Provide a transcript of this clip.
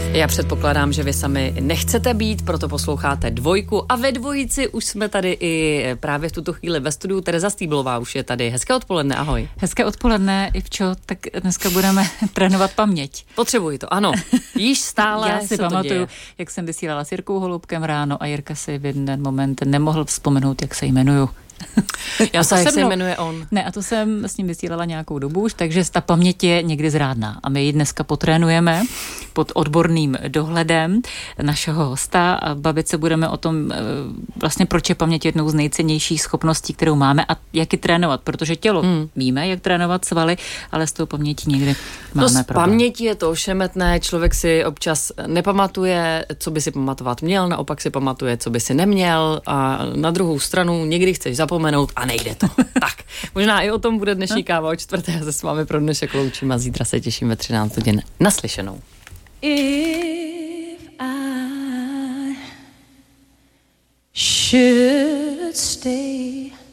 Já předpokládám, že vy sami nechcete být, proto posloucháte Dvojku a ve Dvojici už jsme tady i právě v tuto chvíli ve studiu. Tereza Stýblová už je tady. Hezké odpoledne, ahoj. Hezké odpoledne, Ivčo, tak dneska budeme trénovat paměť. Potřebuji to, ano. Již stále Já si pamatuju, jak jsem vysílala s Jirkou Holubkem ráno a Jirka si v jeden moment nemohl vzpomenout, jak se jmenuju. Já se jak se jmenuje on. Ne, a to jsem s ním vysílala nějakou dobu už, takže ta paměť je někdy zrádná. A my ji dneska potrénujeme pod odborným dohledem našeho hosta a bavit se budeme o tom vlastně, proč je paměť jednou z nejcennějších schopností, kterou máme a jak ji trénovat, protože tělo víme, jak trénovat svaly, ale s tou pamětí někdy máme problém. Pamětí je to ošemetné, člověk si občas nepamatuje, co by si pamatovat měl, naopak si pamatuje, co by si neměl a na druhou stranu někdy chceš zapomenout a nejde to. Tak, možná i o tom bude dnešní káva o 4. Já se s vámi pro dnešek loučím a zítra se těším ve 13 hodin. Naslyšenou. If I should stay